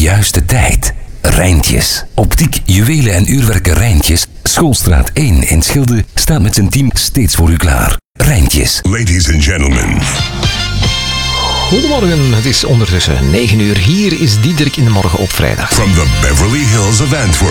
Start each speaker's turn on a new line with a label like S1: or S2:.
S1: juiste tijd. Rijntjes. Optiek, juwelen en uurwerken Rijntjes. Schoolstraat 1 in Schilde staat met zijn team steeds voor u klaar. Rijntjes.
S2: Ladies and gentlemen.
S3: Goedemorgen, het is ondertussen 9 uur. Hier is Diederik in de Morgen op vrijdag.
S2: From the Beverly Hills of Antwerp.